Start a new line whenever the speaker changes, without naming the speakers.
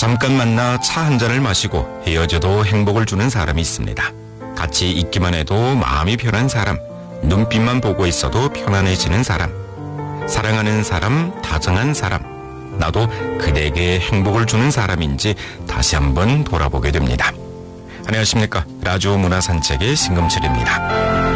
잠깐 만나 차 한 잔을 마시고 헤어져도 행복을 주는 사람이 있습니다. 같이 있기만 해도 마음이 편한 사람, 눈빛만 보고 있어도 편안해지는 사람, 사랑하는 사람, 다정한 사람, 나도 그대에게 행복을 주는 사람인지 다시 한번 돌아보게 됩니다. 안녕하십니까. 라디오 문화산책의 신금철입니다.